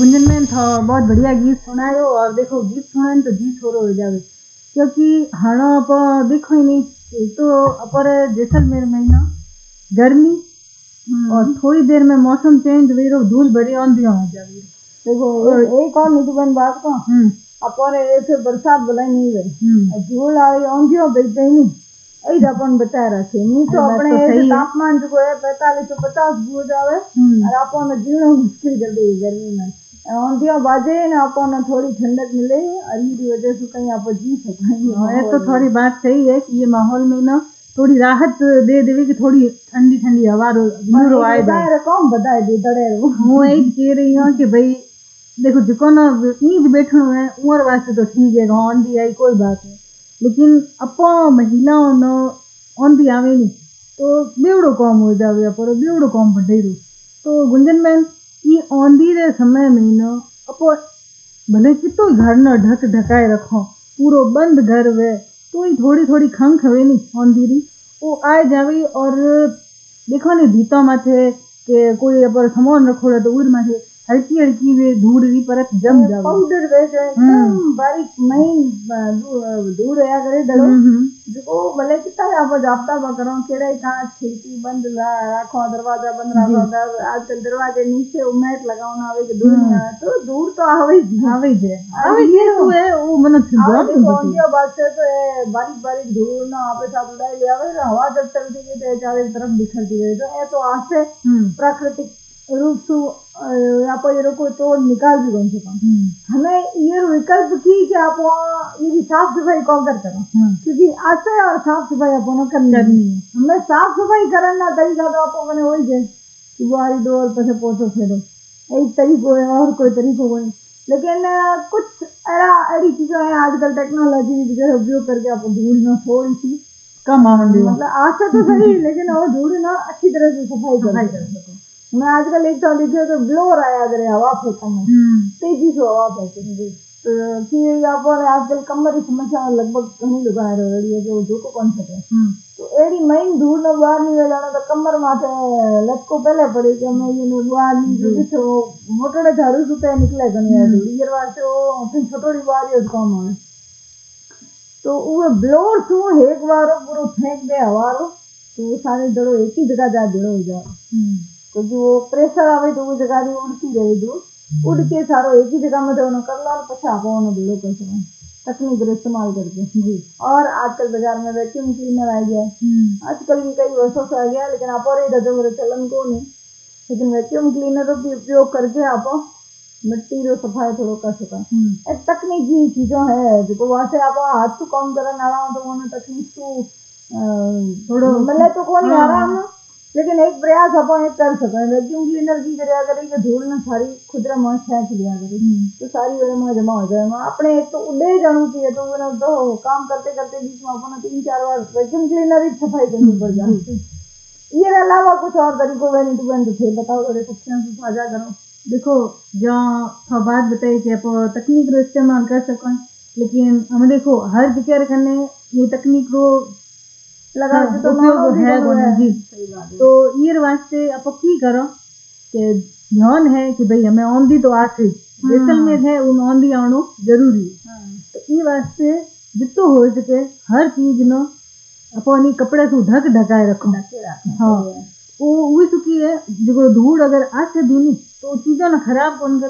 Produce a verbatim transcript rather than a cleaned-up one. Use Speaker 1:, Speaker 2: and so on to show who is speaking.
Speaker 1: Gunjan man था बहुत बढ़िया गीत सुनायो। और देखो गीत सुनाने तो जी छोरो हो जावे, क्योंकि हाणो आप देखो ही नहीं। एक तो अपर जैसलमेर में ना गर्मी और थोड़ी देर में मौसम चेंज हुई रो धूल भरी आंधी आ जावी।
Speaker 2: देखो और एक और निधुबन बात को अपन ऐसे बरसात भलाई नहीं हुई, धूल आई आंधियों बेचते नहीं ऐसे अपन बता रखे। नहीं तो अपने ऐसे तापमान जो है पैंतालीस सौ पचास हो जावे और अपन जीना मुश्किल कर दे गर्मी में। आंधियों बाजे ना अपन थोड़ी ठंडक मिले और इसी वजह से कहीं आप जी सकेंगे।
Speaker 1: ये तो थोड़ी बात सही है कि ये माहौल में ना थोड़ी राहत दे देवे कि थोड़ी ठंडी ठंडी हवा रो रो आए
Speaker 2: दाए कौन बताए दे तड़े रो।
Speaker 1: मैं यही कह रही हूँ कि भाई देखो जिको ना ईद बैठो है उम्र वास्ते तो ठीक है, आंधी आई कोई बात नहीं, लेकिन अपो महिलाओं न आंधी आवे नहीं तो बेवड़ो काम हो जावे, पर बेवड़ो काम बढ़े रो। तो गुंजन मैन ये आंधी रे समय में न अपो भले कितो घर न ढक ढकाए रखो, पूरो बंद घर वे तो ही थोड़ी थोड़ी खंख हवे नहीं आंधी री वो आए जावे। और देखो ने भीता माथे के कोई अपर सामान रखो तो उर माथे हल्की हल्की वे धूड़ री परत जम जावे।
Speaker 2: पाउडर वे जो एकदम बारीक महीन धूड़ आया करे डरो जो भले कितना आप जापता बा करो केड़े कांच खिड़की बंद रखो, दरवाजा बंद रखो। आजकल दरवाजे नीचे मैट लगाओ ना आवे के धूड़ नहीं आवे तो धूड़ तो आवे ही
Speaker 1: आवे जे आवे ये तो है वो मन
Speaker 2: सिंगल तो ऑडियो बात से तो बारीक बारीक धूड़ ना आपे साथ उड़ाई ले आवे हवा जब चलती है तो चारों तरफ बिखरती है। तो ये तो आज से प्राकृतिक रूप से आप ये को तो निकाल भी कौन से काम हमें ये विकल्प की कि आप ये साफ सफाई कौन करते हो, क्योंकि आज से और साफ सफाई अपन करनी है। हमें साफ सफाई करना तरीका तो आप मैंने वही है कि बुआरी दो और पैसे पोछो फेरो एक तरीको है और कोई तरीको कोई। लेकिन कुछ ऐसा ऐसी चीजें हैं आजकल टेक्नोलॉजी की उपयोग करके आप धूल में थोड़ी सी
Speaker 1: कम आने
Speaker 2: मतलब आज से तो सही लेकिन वो धूल ना अच्छी तरह से सफाई कर सको। मैं आजकल एक तो देखिए तो ब्लोर आया करे हवा फेंकने तेजी से हवा फेंकेंगे तो कि आप आजकल कमर की समस्या लगभग कहीं लुगाए रही है जो जो को कौन सके तो एडी महीन धूल में बाहर नहीं जाना तो कमर माथे लटको पहले पड़े कि मैं ये बाहर नहीं जो मोटड़े झाड़ू सुते निकले गने धूल ये वास्ते वो फिर छोटोड़ी बाहर है काम है तो वो ब्लोर सु एक बार पूरा फेंक दे हवा रो तो वो सारे जड़ो एक ही जगह जा जड़ो हो जाए क्योंकि वो प्रेशर आवे तो वो जगह भी उड़ती रहे दूर उड़ के सारो एक ही जगह में दोनों कर ला पछा पाओ धीरो कर सको तकनीक का इस्तेमाल करके जी। और आजकल बाजार में वैक्यूम क्लीनर आ गया आजकल भी कई वर्षों से आ गया लेकिन आप और जो चलन को नहीं, लेकिन वैक्यूम क्लीनरों की उपयोग करके आप मिट्टी जो सफाई थोड़ा कर सका एक तकनीकी चीजों है जो वहां से आप हाथ से काम करने वाला तो वो तकनीक तो थोड़ा मतलब तो कौन आराम लेकिन एक प्रयास अपन एक कर सकें। वैक्यूम क्लीनर की करिया करे कि धूल न सारी खुदरा में खींच लिया करे तो सारी वेरे में जमा हो जाए अपने एक तो उड़े जाना चाहिए तो वो तो काम करते करते बीच में अपन तीन चार बार वैक्यूम क्लीनर ही सफाई करनी पड़ जाती। ये अलावा कुछ और तरीकों में निधुबन तो थे बताओ थोड़े सच्चियों से साझा करो।
Speaker 1: देखो जहाँ बात बताई कि आप तकनीक रो इस्तेमाल कर सकें लेकिन हम देखो हर जगह करने ये तकनीक रो
Speaker 2: लगा
Speaker 1: हाँ,
Speaker 2: तो
Speaker 1: उपयोग है जी। तो ये वास्ते आप की करो कि ध्यान है कि भाई हमें आंधी तो आती जैसलमेर है उन आंधी आनो जरूरी है तो ये वास्ते जितो हो सके हर चीज न अपनी कपड़े से ढक ढकाए रखो। हाँ वो वही सुखी है जो धूड़ अगर आसे भी नहीं तो चीजों ना खराब कौन